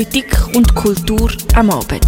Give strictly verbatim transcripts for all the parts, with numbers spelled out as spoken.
Politik und Kultur am Abend.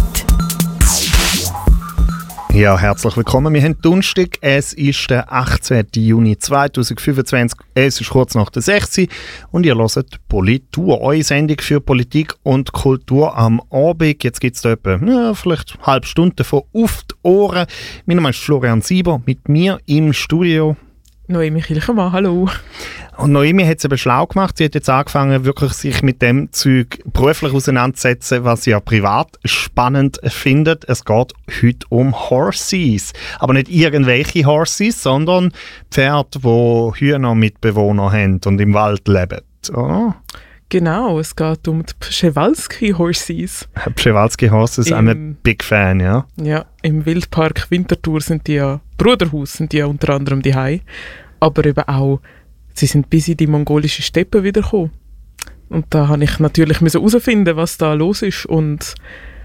Ja, herzlich willkommen. Wir haben Donnerstag, es ist der achtzehnten Juni zweitausendfünfundzwanzig, es ist kurz nach der sechs und ihr hört Politur, eure Sendung für Politik und Kultur am Abend. Jetzt gibt es da etwa, ja, vielleicht eine halbe Stunde davon auf die Ohren. Mein Name ist Florian Sieber, mit mir im Studio Noemi Kilchermann, hallo. Und Noemi hat es eben schlau gemacht. Sie hat jetzt angefangen, wirklich sich mit dem Zeug beruflich auseinanderzusetzen, was sie ja privat spannend findet. Es geht heute um Horses. Aber nicht irgendwelche Horses, sondern Pferde, die Hühner mit Bewohnern haben und im Wald leben. Oh. Genau, es geht um die Przewalski Horses. Przewalski Horses, I'm a big fan, ja. Ja, im Wildpark Winterthur sind die ja, Bruderhaus sind die ja unter anderem die Hai, aber eben auch, sie sind bis in die mongolische Steppe wiedergekommen. Und da habe ich natürlich herausfinden, was da los ist und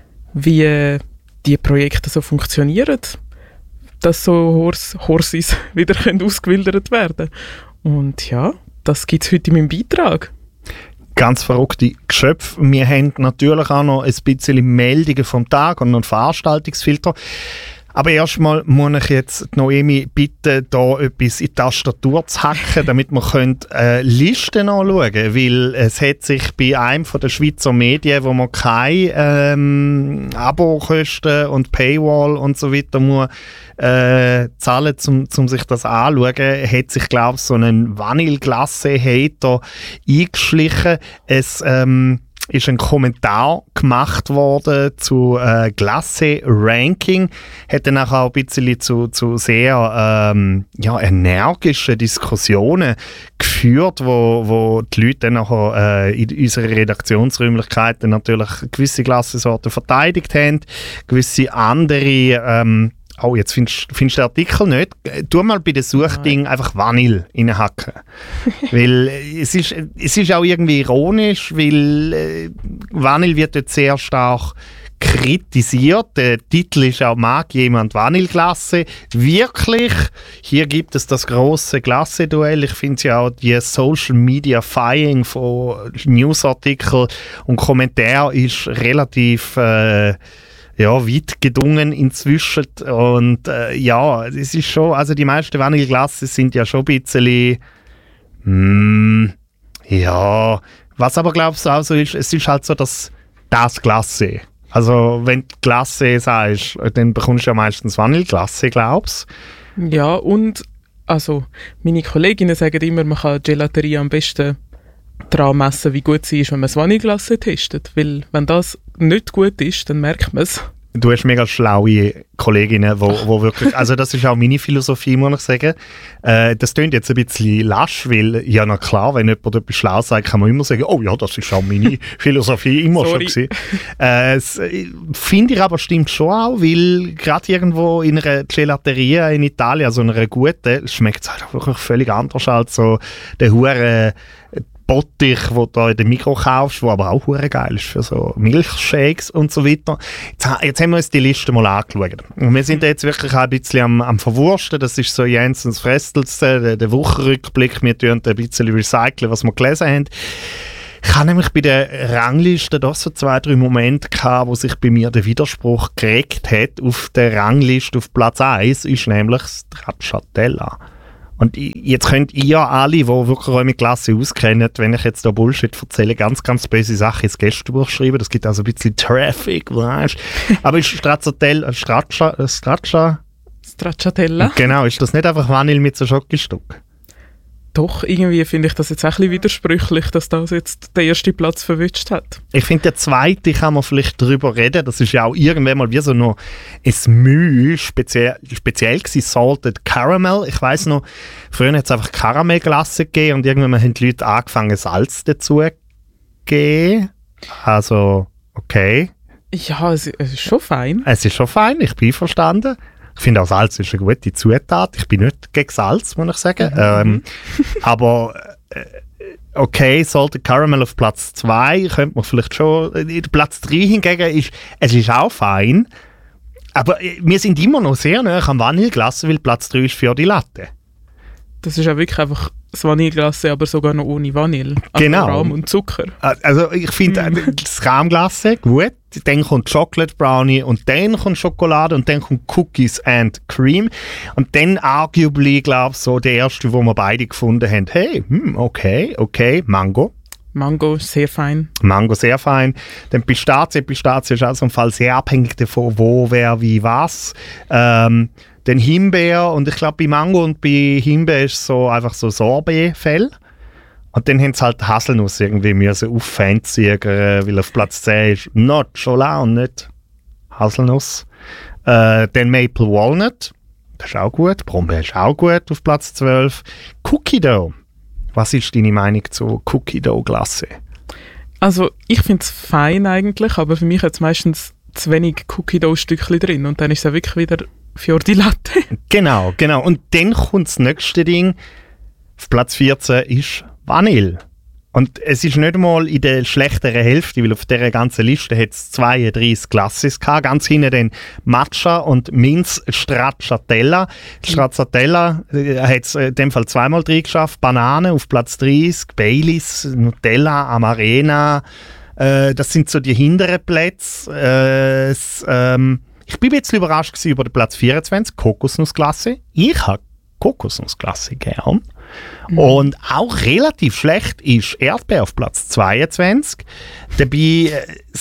wie die Projekte so funktionieren, dass so Hors- Horses wieder ausgewildert werden können. Und ja, das gibt es heute in meinem Beitrag. Ganz verrückte Geschöpfe. Wir haben natürlich auch noch ein bisschen Meldungen vom Tag und einen Veranstaltungsfilter. Aber erstmal muss ich jetzt Noemi bitten, da etwas in die Tastatur zu hacken, damit wir können, äh, Listen anschauen können. Weil es hat sich bei einem von den Schweizer Medien, wo man keine ähm, Abokosten und Paywall und so weiter muss, äh, zahlen, um zum sich das anzuschauen, hat sich, glaube ich, so ein Vanille-Glace-Hater eingeschlichen. Es ähm, ist ein Kommentar gemacht worden zu äh, Glace-Ranking, hat dann auch ein bisschen zu, zu sehr ähm, ja, energischen Diskussionen geführt, wo, wo die Leute dann nachher, äh, in unseren Redaktionsräumlichkeiten natürlich gewisse Glacesorten verteidigt haben, gewisse andere ähm, oh, jetzt findest, findest du den Artikel nicht. Tu mal bei den Suchdingen einfach Vanille reinhacken. Weil es ist, es ist auch irgendwie ironisch, weil äh, Vanille wird dort sehr stark kritisiert. Der Titel ist auch «Mag jemand Vanilleglace?» Wirklich, hier gibt es das grosse Glace-Duell. Ich finde ja auch die Social-Media-Fying von Newsartikeln und Kommentaren ist relativ äh, ja, weit gedungen inzwischen. Und äh, ja, es ist schon, also die meisten Vanilleglaces sind ja schon ein bisschen, mm, ja, was aber glaubst du auch so ist, es ist halt so das, das Glace. Also wenn du Glace sagst, dann bekommst du ja meistens Vanilleglace, glaubst du? Ja, und also meine Kolleginnen sagen immer, man kann Gelaterie am besten daran messen, wie gut sie ist, wenn man das Vanilleglace testet. Weil wenn das nicht gut ist, dann merkt man es. Du hast mega schlaue Kolleginnen, wo, wo wirklich, also das ist auch meine Philosophie, muss ich sagen. Äh, das klingt jetzt ein bisschen lasch, weil, ja na klar, wenn jemand etwas schlau sagt, kann man immer sagen, oh ja, das ist auch meine Philosophie immer schon gewesen. Äh, das finde ich aber stimmt schon auch, weil gerade irgendwo in einer Gelateria in Italien, also einer guten, schmeckt es halt wirklich völlig anders als so der hure Bottich, den du da in der Mikro kaufst, der aber auch hure geil ist für so Milchshakes und so weiter. Jetzt, jetzt haben wir uns die Liste mal angeschaut. Und wir sind jetzt wirklich ein bisschen am, am Verwursten. Das ist so Jensens Frestelste, der, der Wochenrückblick. Wir tun ein bisschen recyceln, was wir gelesen haben. Ich habe nämlich bei der Rangliste doch so zwei, drei Momente gehabt, wo sich bei mir der Widerspruch geregt hat. Auf der Rangliste auf Platz eins ist nämlich Stracciatella. Und jetzt könnt ihr alle, die wirklich auch mit Glace auskennen, wenn ich jetzt da Bullshit erzähle, ganz, ganz böse Sachen ins Gästebuch schreiben. Das gibt also ein bisschen Traffic, weißt du. Aber ist Stracciatella, Straccia, Straccia? Stracciatella? Genau, ist das nicht einfach Vanille mit so Schokostück? Doch, irgendwie finde ich das jetzt auch ein bisschen widersprüchlich, dass das jetzt den ersten Platz verwünscht hat. Ich finde, der zweite kann man vielleicht darüber reden. Das ist ja auch irgendwann mal wie so noch ein Mühe, speziell, speziell gewesen, Salted Caramel. Ich weiss noch, früher hat es einfach Karamellglasse gegeben und irgendwann haben die Leute angefangen, Salz dazu zu geben. Also, okay. Ja, es, es ist schon fein. Es ist schon fein, ich bin einverstanden. Ich finde auch Salz ist eine gute Zutat. Ich bin nicht gegen Salz, muss ich sagen. Mhm. Ähm, aber äh, okay, Salted Caramel auf Platz zwei könnte man vielleicht schon. Platz drei hingegen ist, es ist auch fein. Aber wir sind immer noch sehr nah am Vanilleglace, weil Platz drei ist für die Latte. Das ist ja wirklich einfach das Vanilleglace, aber sogar noch ohne Vanille. Also Genau. Rahm und Zucker. Also ich finde Mm. das Rahmglace gut, dann kommt Chocolate Brownie und dann kommt Schokolade und dann kommt Cookies and Cream und dann arguably, glaube ich, so der erste, wo wir beide gefunden haben, hey, hm, okay, okay, Mango. Mango, sehr fein. Mango sehr fein. Dann Pistazie. Pistazie ist also im Fall sehr abhängig davon, wo, wer, wie, was. Ähm, dann Himbeer. Und ich glaube, bei Mango und bei Himbeer ist so einfach so Sorbet-Fell. Und dann haben sie halt Haselnuss irgendwie müssen auffanziehen, weil auf Platz zehn ist not Chocolat und nicht Haselnuss. Äh, dann Maple Walnut. Das ist auch gut. Brombeer ist auch gut auf Platz zwölf. Cookie Dough. Was ist deine Meinung zu Cookie Dough Glace? Also ich finde es fein eigentlich, aber für mich hat es meistens zu wenig Cookie Dough Stückchen drin und dann ist es ja wirklich wieder Fior di Latte. Genau, genau. Und dann kommt das nächste Ding. Auf Platz vierzehn ist Vanille. Und es ist nicht mal in der schlechteren Hälfte, weil auf dieser ganzen Liste hat es zweiunddreißig Glaces gehabt. Ganz hinten dann Matcha und Minz Stracciatella. Stracciatella äh, hat es in dem Fall zweimal drin geschafft. Banane auf Platz dreißig, Baileys, Nutella, Amarena. Äh, das sind so die hinteren Plätze. Äh, es, ähm, ich bin ein bisschen überrascht gewesen über den Platz vierundzwanzig, Kokosnussglace. Ich habe Kokosnussglace gern. Mhm. Und auch relativ schlecht ist Erdbeer auf Platz zweiundzwanzig. Dabei äh,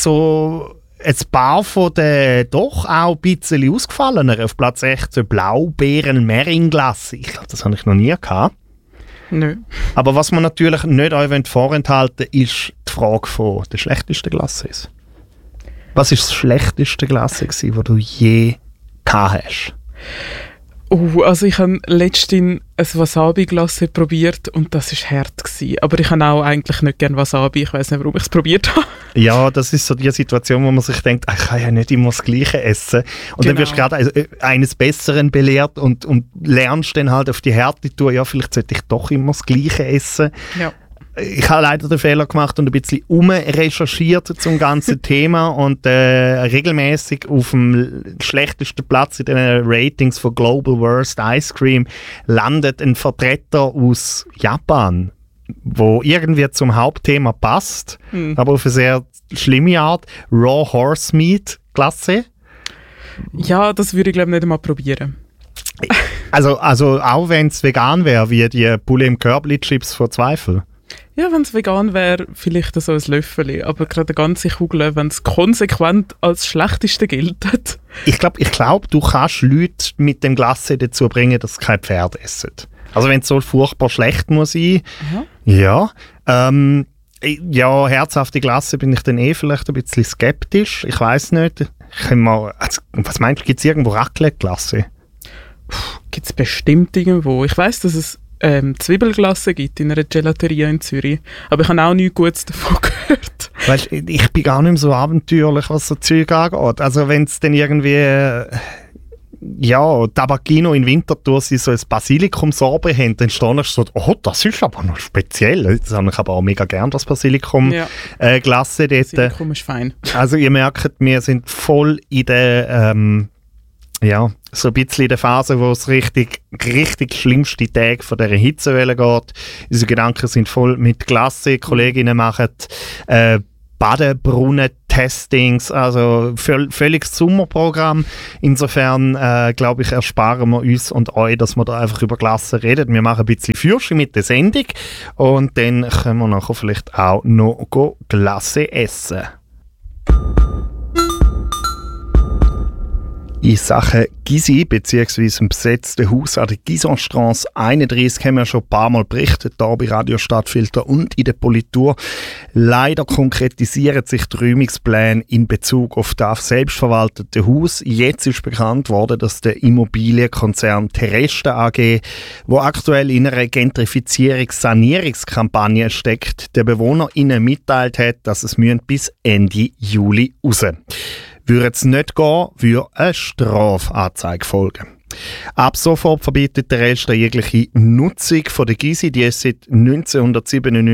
so ein paar von den doch auch ein bisschen ausgefalleneren auf Platz sechzehn Blaubeeren-Meringglace. Ich glaube, das habe ich noch nie gehabt. Nö. Aber was man natürlich nicht euch vorenthalten wollen, ist die Frage von der schlechtesten Glaces. Was war das schlechteste Glace, das du je gehabt hast? Oh, also ich habe letztens ein Wasabi-Glace probiert und das war hart gewesen. Aber ich habe auch eigentlich nicht gerne Wasabi. Ich weiß nicht, warum ich es probiert habe. Ja, das ist so die Situation, wo man sich denkt, ich kann ja nicht immer das Gleiche essen. Und Genau. dann wirst du gerade eines Besseren belehrt und, und lernst dann halt auf die Härte zu, ja, vielleicht sollte ich doch immer das Gleiche essen. Ja. Ich habe leider den Fehler gemacht und ein bisschen umrecherchiert zum ganzen Thema und äh, regelmäßig auf dem schlechtesten Platz in den Ratings von Global Worst Ice Cream landet ein Vertreter aus Japan, wo irgendwie zum Hauptthema passt, Hm. aber auf eine sehr schlimme Art. Raw Horse Meat Glace. Ja, das würde ich glaube nicht einmal probieren. Also, also auch wenn es vegan wäre, wie die Poulet im Körbli Chips vor Zweifel. Ja, wenn es vegan wäre, vielleicht so ein Löffel. Aber gerade eine ganze Kugel, wenn es konsequent als schlechteste gilt. Ich glaube, ich glaub, du kannst Leute mit dem Glace dazu bringen, dass sie kein Pferd essen. Also wenn es so furchtbar schlecht muss sein. Ja. Ja. Ähm, ja, herzhafte Glace bin ich dann eh vielleicht ein bisschen skeptisch. Ich weiß nicht. Ich kann mal, also, was meinst du, gibt es irgendwo Raclette-Glace? Gibt es bestimmt irgendwo. Ich weiss, dass es ähm, Zwiebelglace gibt in einer Gelateria in Zürich. Aber ich habe auch nichts Gutes davon gehört. Weißt, ich bin gar nicht mehr so abenteuerlich, was so Zeug angeht. Also wenn es dann irgendwie, äh, ja, Tabacchino in Winterthur sie so ein Basilikum-Sorbet haben, dann stehe ich so, oh, das ist aber noch speziell. Das habe ich aber auch mega gern, das Basilikum-Glace Ja. äh, Glace dort. Basilikum ist fein. Also ihr merkt, wir sind voll in der, ähm, ja, so ein bisschen in der Phase, wo es richtig, richtig schlimmste Tage von dieser Hitzewelle geht. Unsere Gedanken sind voll mit Glace. Kolleginnen machen äh, Badebrunnen-Testings, also völ völliges Sommerprogramm. Insofern, äh, glaube ich, ersparen wir uns und euch, dass wir da einfach über Glace reden. Wir machen ein bisschen Fürschen mit der Sendung und dann können wir nachher vielleicht auch noch Glace essen. In Sachen Gysi bzw. dem besetzten Haus an der Gisonstrasse einunddreißig haben wir schon ein paar Mal berichtet, hier bei Radio Stadtfilter und in der Politur. Leider konkretisieren sich die Räumungspläne in Bezug auf das selbstverwaltete Haus. Jetzt ist bekannt worden, dass der Immobilienkonzern Tereste A G, wo aktuell in einer Gentrifizierungs-Sanierungskampagne steckt, den BewohnerInnen mitteilt hat, dass es bis Ende Juli raus müssen. Würde es nicht gehen, würde eine Strafanzeige folgen. Ab sofort verbietet der Rest jegliche Nutzung von der Gysi, die es seit neunzehnhundertsiebenundneunzig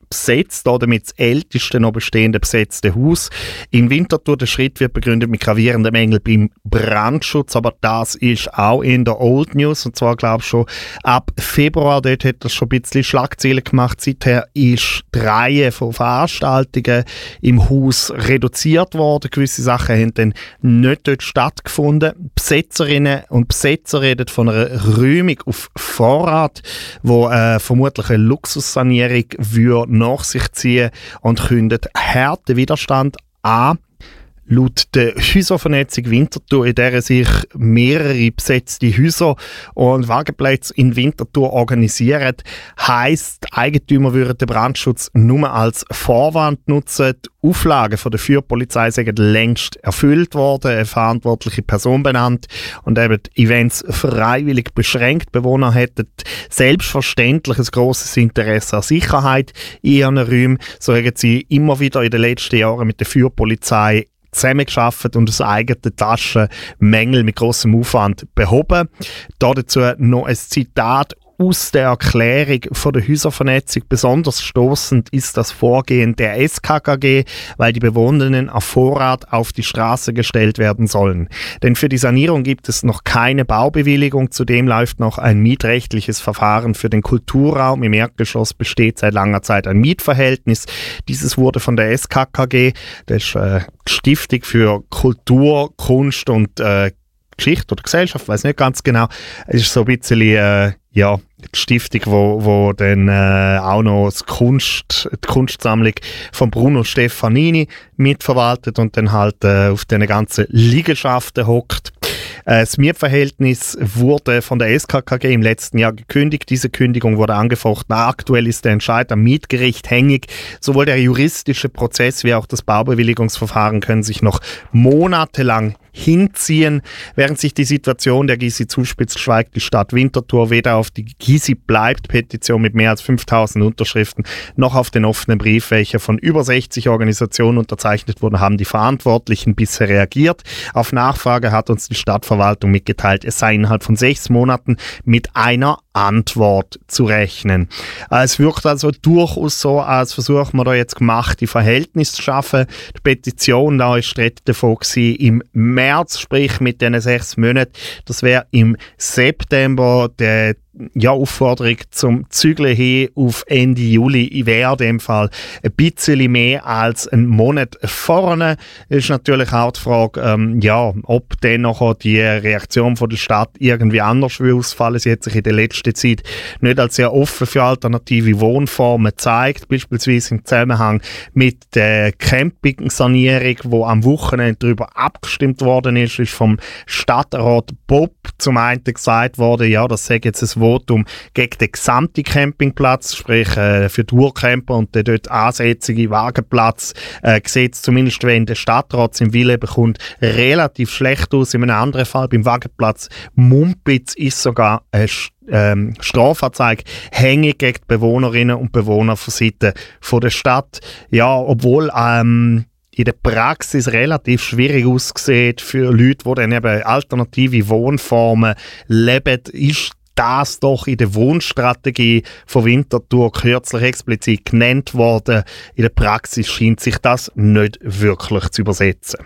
besetzt, damit das älteste noch bestehende besetzte Haus in Winterthur. Der Schritt wird begründet mit gravierenden Mängeln beim Brandschutz, aber das ist auch in der Old News, und zwar glaube ich schon ab Februar. Dort hat das schon ein bisschen Schlagzeilen gemacht. Seither ist die Reihe von Veranstaltungen im Haus reduziert worden. Gewisse Sachen haben dann nicht dort stattgefunden. Besetzerinnen und Besetzer reden von einer Räumung auf Vorrat, wo äh, vermutlich eine Luxussanierung würde nach sich ziehen, und kündet harten Widerstand an. Laut der Häuservernetzung Winterthur, in der sich mehrere besetzte Häuser und Wagenplätze in Winterthur organisieren, heisst, die Eigentümer würden den Brandschutz nur als Vorwand nutzen. Die Auflagen von der Feuerpolizei sind längst erfüllt worden, eine verantwortliche Person benannt und eben die Events freiwillig beschränkt. Bewohner hätten selbstverständlich ein grosses Interesse an Sicherheit in ihren Räumen. So haben sie immer wieder in den letzten Jahren mit der Feuerpolizei zusammengearbeitet und aus eigenen Taschen Mängel mit grossem Aufwand behoben. Dazu noch ein Zitat aus der Erklärung von der Häuservernetzung. Besonders stoßend ist das Vorgehen der S K K G, weil die Bewohnenden auf Vorrat auf die Straße gestellt werden sollen. Denn für die Sanierung gibt es noch keine Baubewilligung. Zudem läuft noch ein mietrechtliches Verfahren für den Kulturraum. Im Erdgeschoss besteht seit langer Zeit ein Mietverhältnis. Dieses wurde von der S K K G, das ist äh, die Stiftung für Kultur, Kunst und äh, Geschichte oder Gesellschaft, weiß nicht ganz genau. Es ist so ein bisschen äh, ja, die Stiftung, wo, wo dann äh, auch noch das Kunst, die Kunstsammlung von Bruno Stefanini mitverwaltet und dann halt äh, auf den ganzen Liegenschaften hockt. Äh, das Mietverhältnis wurde von der S K K G im letzten Jahr gekündigt. Diese Kündigung wurde angefochten. Aktuell ist der Entscheid am Mietgericht hängig. Sowohl der juristische Prozess wie auch das Baubewilligungsverfahren können sich noch monatelang hinziehen. Während sich die Situation der Gysi zuspitzt, schweigt die Stadt Winterthur weder auf die Gysi bleibt Petition mit mehr als fünftausend Unterschriften noch auf den offenen Brief, welcher von über sechzig Organisationen unterzeichnet wurde, haben die Verantwortlichen bisher reagiert. Auf Nachfrage hat uns die Stadtverwaltung mitgeteilt, es sei innerhalb von sechs Monaten mit einer Antwort zu rechnen. Es wirkt also durchaus so, als versuchen wir da jetzt gemacht, die Verhältnisse zu schaffen. Die Petition da ist davon gewesen, im März, sprich mit diesen sechs Monaten. Das wäre im September der ja, Aufforderung zum Zügeln hin auf Ende Juli wäre in dem Fall ein bisschen mehr als einen Monat vorne. Ist natürlich auch die Frage, ähm, ja, ob dann noch die Reaktion von der Stadt irgendwie anders will ausfallen. Sie hat sich in der letzten Zeit nicht als sehr offen für alternative Wohnformen gezeigt, beispielsweise im Zusammenhang mit der Campingsanierung, wo am Wochenende darüber abgestimmt worden ist, ist vom Stadtrat Bob zum einen gesagt worden, ja, das sei jetzt ein Votum gegen den gesamten Campingplatz, sprich äh, für Tourcamper und den dort ansätzige Wagenplatz äh, sieht es zumindest, wenn der Stadtrat im Wille bekommt, relativ schlecht aus. In einem anderen Fall beim Wagenplatz Mumpitz ist sogar eine ähm, Strafanzeige hängig gegen die Bewohnerinnen und Bewohner von Seiten von der Stadt. Ja, obwohl ähm, in der Praxis relativ schwierig aussieht für Leute, die dann eben alternative Wohnformen leben, ist das doch in der Wohnstrategie von Winterthur kürzlich explizit genannt worden. In der Praxis scheint sich das nicht wirklich zu übersetzen.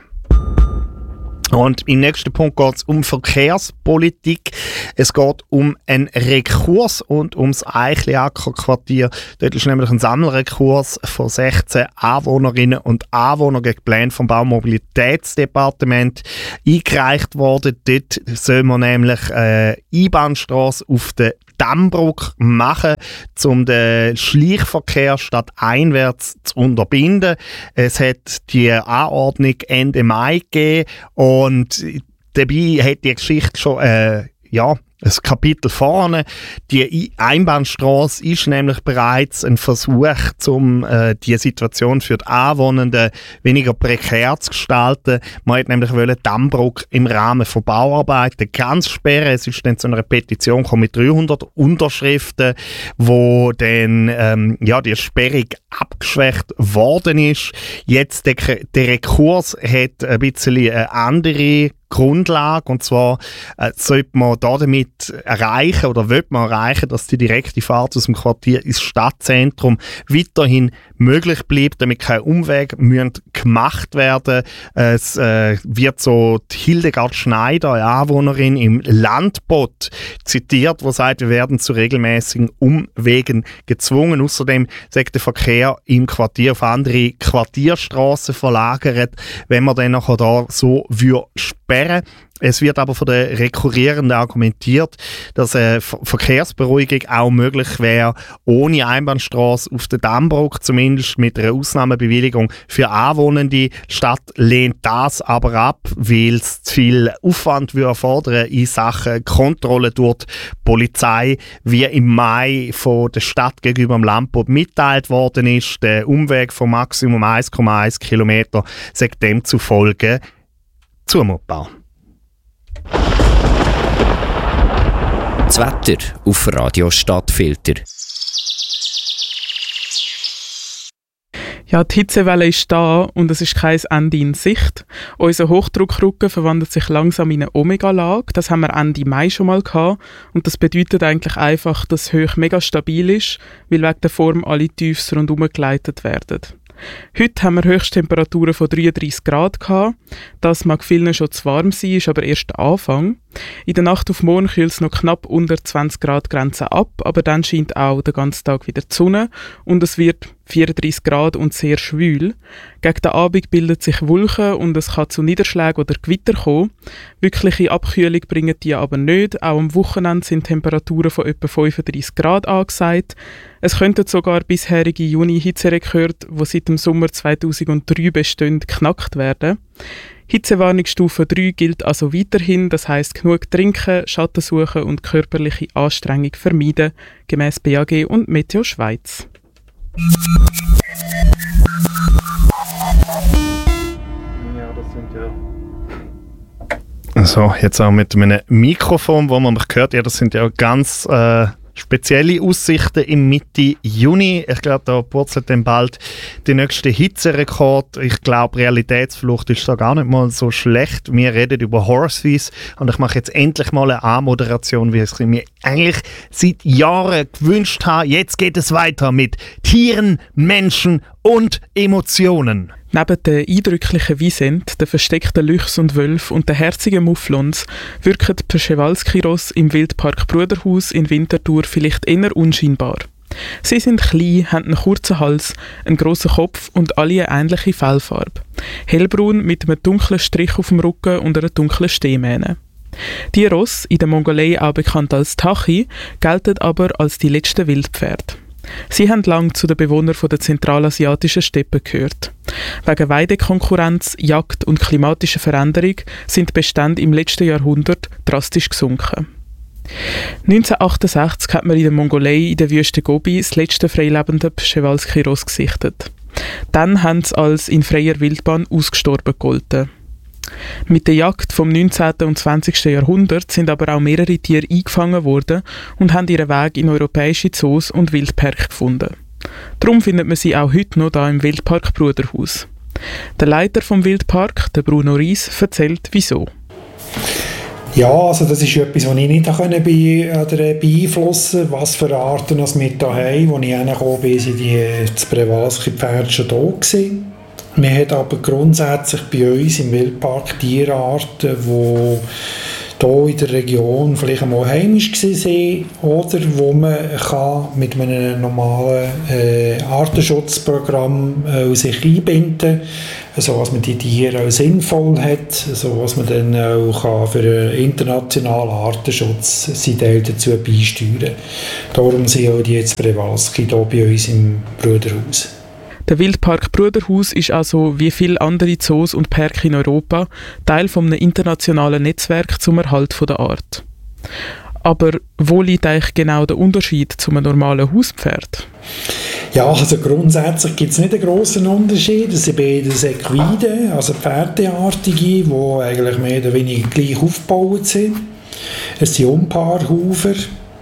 Und im nächsten Punkt geht es um Verkehrspolitik. Es geht um einen Rekurs und ums Eichli-Acker-Quartier. Dort ist nämlich ein Sammelrekurs von sechzehn Anwohnerinnen und Anwohnern gegen Pläne vom Baumobilitätsdepartement eingereicht worden. Dort soll man nämlich äh, Einbahnstrasse auf der Dammbruck machen, um den Schleichverkehr statt einwärts zu unterbinden. Es hat die Anordnung Ende Mai gegeben und dabei hat die Geschichte schon äh, ja, ein Kapitel vorne. Die Einbahnstrasse ist nämlich bereits ein Versuch, um äh, die Situation für die Anwohnenden weniger prekär zu gestalten. Man wollte nämlich wollen, Dammbruck im Rahmen von Bauarbeiten ganz sperren. Es ist dann zu einer Petition gekommen mit dreihundert Unterschriften, wo dann ähm, ja, die Sperrung abgeschwächt worden ist. Jetzt der, der Rekurs hat ein bisschen eine andere Grundlage. Und zwar äh, sollte man damit erreichen oder will man erreichen, dass die direkte Fahrt aus dem Quartier ins Stadtzentrum weiterhin möglich bleibt, damit keine Umwege müssen gemacht werden. Es äh, wird so die Hildegard Schneider, eine Anwohnerin im Landbot, zitiert, wo sagt, wir werden zu regelmäßigen Umwegen gezwungen. Außerdem sagt der Verkehr im Quartier auf andere Quartierstraßen verlagert, wenn man dann nachher da so würde sperren. Es wird aber von den Rekurrierenden argumentiert, dass eine Verkehrsberuhigung auch möglich wäre, ohne Einbahnstraße auf der Dammbruck, zumindest mit einer Ausnahmebewilligung für Anwohnende. Die Stadt lehnt das aber ab, weil es zu viel Aufwand würde erfordern in Sachen Kontrolle durch die Polizei, wie im Mai von der Stadt gegenüber dem Landbot mitteilt worden ist. Der Umweg von Maximum eins Komma eins Kilometer sei demzufolge zumutbar. Das Wetter auf Radio Stadtfilter. Ja, die Hitzewelle ist da und es ist kein Ende in Sicht. Unser Hochdruckrücken verwandelt sich langsam in eine Omega-Lage. Das haben wir Ende Mai schon mal gehabt. Und das bedeutet eigentlich einfach, dass es hoch mega stabil ist, weil wegen der Form alle Tiefs rundherum geleitet werden. Heute haben wir Höchsttemperaturen von dreiunddreissig Grad gehabt. Das mag vielen schon zu warm sein, ist aber erst der Anfang. In der Nacht auf morgen kühlt es noch knapp unter zwanzig Grad Grenze ab, aber dann scheint auch den ganzen Tag wieder die Sonne und es wird vierunddreissig Grad und sehr schwül. Gegen den Abend bildet sich Wolken und es kann zu Niederschlägen oder Gewitter kommen. Wirkliche Abkühlung bringen die aber nicht. Auch am Wochenende sind Temperaturen von etwa fünfunddreissig Grad angesagt. Es könnten sogar bisherige Juni-Hitzerekorde, die seit dem Sommer zweitausenddrei bestehen, geknackt werden. Hitzewarnungsstufe drei gilt also weiterhin, das heisst genug trinken, Schatten suchen und körperliche Anstrengung vermeiden, gemäss B A G und Meteo Schweiz. Ja, das sind ja... So, jetzt auch mit einem Mikrofon, wo man mich hört, ja, das sind ja ganz... Äh spezielle Aussichten im Mitte Juni. Ich glaube, da purzelt dann bald der nächste Hitzerekord. Ich glaube, Realitätsflucht ist da gar nicht mal so schlecht. Wir reden über Horses und ich mache jetzt endlich mal eine Anmoderation, wie ich es mir eigentlich seit Jahren gewünscht habe. Jetzt geht es weiter mit Tieren, Menschen und Emotionen. Neben den eindrücklichen Wiesent, den versteckten Luchs und Wölfen und den herzigen Mufflons wirken die Przewalski-Rosse im Wildpark Bruderhaus in Winterthur vielleicht eher unscheinbar. Sie sind klein, haben einen kurzen Hals, einen grossen Kopf und alle eine ähnliche Fellfarbe. Hellbraun mit einem dunklen Strich auf dem Rücken und einer dunklen Stehmähne. Die Rosse, in der Mongolei auch bekannt als Tachi, gelten aber als die letzten Wildpferde. Sie haben lange zu den Bewohnern der zentralasiatischen Steppen gehört. Wegen Weidekonkurrenz, Jagd und klimatischer Veränderung sind die Bestände im letzten Jahrhundert drastisch gesunken. neunzehnhundertachtundsechzig hat man in der Mongolei in der Wüste Gobi das letzte freilebende Przewalski-Ross gesichtet. Dann haben sie als in freier Wildbahn ausgestorben gegolten. Mit der Jagd vom neunzehnten und zwanzigsten Jahrhundert sind aber auch mehrere Tiere eingefangen worden und haben ihren Weg in europäische Zoos und Wildparks gefunden. Darum findet man sie auch heute noch hier im Wildpark Bruderhaus. Der Leiter vom Wildpark, der Bruno Ries, erzählt, wieso. Ja, also das ist etwas, was ich nicht beeinflussen konnte, was für Arten wir hier haben. Als ich hergekommen bin, waren die Przewalski-Pferde schon da gewesen. Wir haben aber grundsätzlich bei uns im Wildpark Tierarten, die hier in der Region vielleicht einmal heimisch waren oder wo man kann mit einem normalen äh, Artenschutzprogramm äh, sich einbinden kann, sodass man die Tiere auch sinnvoll hat, sodass man dann auch kann für einen internationalen Artenschutz seinen Teil dazu beisteuern kann. Darum sind auch die jetzt Przewalski hier bei uns im Bruderhaus. Der Wildpark Bruderhaus ist also, wie viele andere Zoos und Parks in Europa, Teil eines internationalen Netzwerks zum Erhalt der Art. Aber wo liegt eigentlich genau der Unterschied zu einem normalen Hauspferd? Ja, also grundsätzlich gibt es nicht einen grossen Unterschied. Es sind beides Equiden, also Pferdeartige, die eigentlich mehr oder weniger gleich aufgebaut sind. Es sind Unpaarhufer.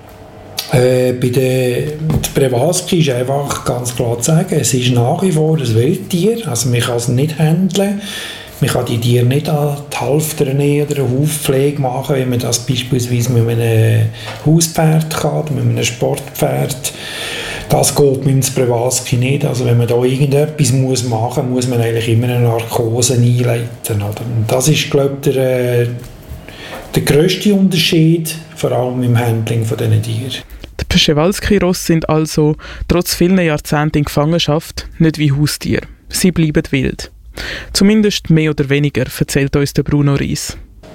Äh, bei der Przewalski ist einfach ganz klar zu sagen, es ist nach wie vor ein Wildtier, also man kann es nicht handeln. Man kann die Tiere nicht an die Halfter nehmen oder eine Hufpflege machen, wie man das beispielsweise mit einem Hauspferd kann, mit einem Sportpferd. Das geht mit dem Spravalski nicht. Also wenn man da irgendetwas muss machen muss, muss man eigentlich immer eine Narkose einleiten. Oder? Und das ist, glaube ich, der, der grösste Unterschied, vor allem im Handling von diesen Tieren. Die Przewalski-Rosse sind also trotz vielen Jahrzehnten in Gefangenschaft nicht wie Haustiere. Sie bleiben wild. Zumindest mehr oder weniger, erzählt uns der Bruno Ries.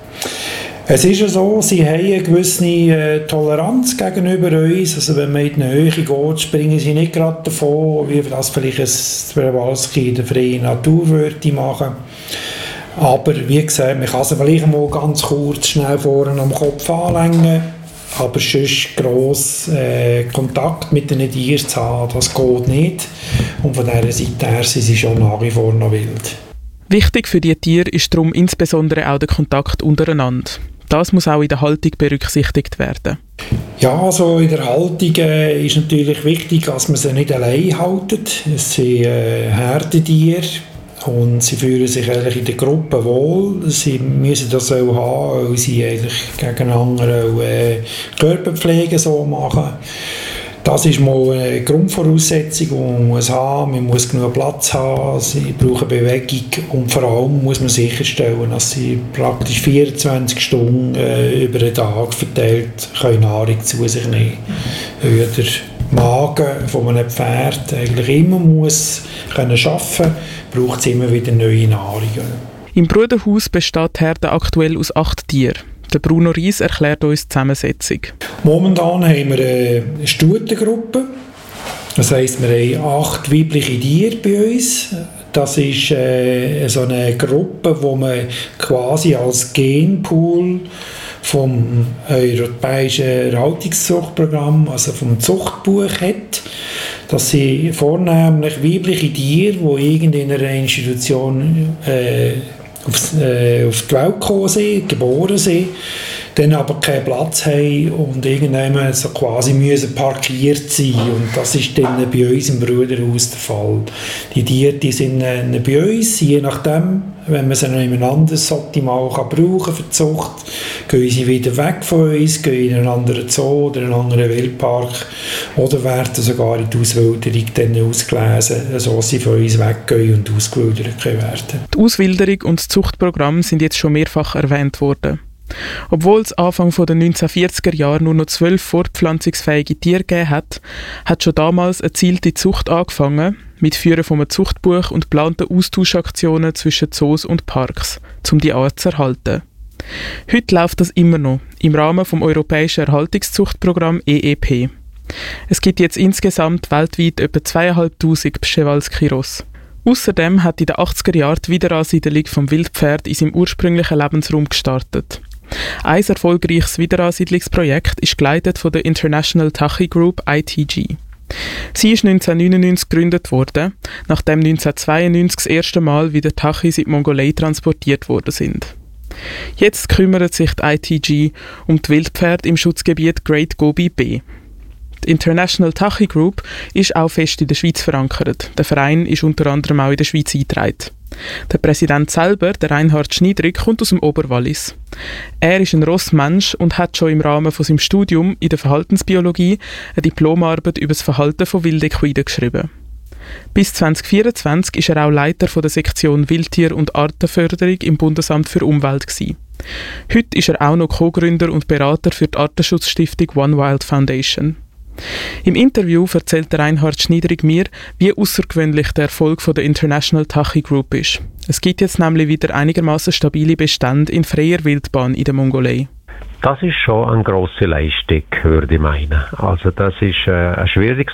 Es ist ja so, sie haben eine gewisse äh, Toleranz gegenüber uns. Also wenn man in die Nähe geht, springen sie nicht gerade davon, wie das vielleicht ein Przewalski in der freien Natur würde machen. Aber wie gesagt, man kann sie vielleicht mal ganz kurz schnell vorne am Kopf anlängen. Aber sonst gross äh, Kontakt mit den Tieren zu haben, das geht nicht. Und von dieser Seite her sind sie schon nach wie vor noch wild. Wichtig für die Tiere ist darum insbesondere auch der Kontakt untereinander. Das muss auch in der Haltung berücksichtigt werden. Ja, also in der Haltung äh, ist natürlich wichtig, dass man sie nicht allein hält. Es sind äh, Herdentiere und sie fühlen sich eigentlich in der Gruppe wohl. Sie müssen das auch haben, weil sie eigentlich gegeneinander auch äh, Körperpflege so machen. Das ist mal eine Grundvoraussetzung, die man muss haben. Man muss genug Platz haben, sie brauchen Bewegung und vor allem muss man sicherstellen, dass sie praktisch vierundzwanzig Stunden äh, über den Tag verteilt können Nahrung zu sich nehmen können. Weil der Magen von einem Pferd eigentlich immer muss können arbeiten, braucht es immer wieder neue Nahrung. Im Bruderhaus besteht die Herde aktuell aus acht Tieren. Der Bruno Ries erklärt uns die Zusammensetzung. Momentan haben wir eine Stutengruppe. Das heisst, wir haben acht weibliche Tiere bei uns. Das ist äh, so eine Gruppe, wo man quasi als Genpool vom europäischen Erhaltungszuchtprogramm, also vom Zuchtbuch hat. Das sind vornehmlich weibliche Tiere, die irgendeiner Institution äh, Auf, äh, auf die Welt gekommen sind, geboren sind, dann aber keinen Platz haben und irgendwann so quasi müssen parkiert sein. Und das ist dann bei uns im Bruderhaus der Fall. Die Tiere die sind äh, bei uns, je nachdem, wenn man sie noch nebeneinander optimal kann brauchen für die Zucht, gehen sie wieder weg von uns, gehen in einen anderen Zoo oder einen anderen Wildpark oder werden sogar in die Auswilderung dann ausgelesen, sodass sie von uns weggehen und ausgewildert werden können. Die Auswilderung und das Zuchtprogramm sind jetzt schon mehrfach erwähnt worden. Obwohl es Anfang der neunzehnhundertvierziger Jahre nur noch zwölf fortpflanzungsfähige Tiere gegeben hat, hat schon damals eine gezielte Zucht angefangen, mit Führen von einem Zuchtbuch und geplanten Austauschaktionen zwischen Zoos und Parks, um die Art zu erhalten. Heute läuft das immer noch, im Rahmen des Europäischen Erhaltungszuchtprogramm E E P. Es gibt jetzt insgesamt weltweit etwa zweitausendfünfhundert Przewalski-Rosse. Außerdem hat in den achtziger Jahren die Wiederansiedlung vom Wildpferd in seinem ursprünglichen Lebensraum gestartet. Ein erfolgreiches Wiederansiedlungsprojekt ist geleitet von der International Tachy Group I T G. Sie ist neunzehnhundertneunundneunzig gegründet worden, nachdem neunzehnhundertzweiundneunzig das erste Mal wieder Tachys in die Mongolei transportiert worden sind. Jetzt kümmert sich die I T G um die Wildpferde im Schutzgebiet Great Gobi B. Die International Tachy Group ist auch fest in der Schweiz verankert. Der Verein ist unter anderem auch in der Schweiz eingetragen. Der Präsident selber, der Reinhard Schniedrig, kommt aus dem Oberwallis. Er ist ein Rossmensch und hat schon im Rahmen von seinem Studium in der Verhaltensbiologie eine Diplomarbeit über das Verhalten von Wildequiden geschrieben. Bis zwanzig vierundzwanzig ist er auch Leiter von der Sektion Wildtier- und Artenförderung im Bundesamt für Umwelt gewesen. Heute ist er auch noch Co-Gründer und Berater für die Artenschutzstiftung One Wild Foundation. Im Interview erzählt der Reinhard Schniedrig mir, wie außergewöhnlich der Erfolg von der International Tachy Group ist. Es gibt jetzt nämlich wieder einigermaßen stabile Bestände in freier Wildbahn in der Mongolei. Das ist schon eine grosse Leistung, würde ich meinen. Also das ist äh, ein schwieriges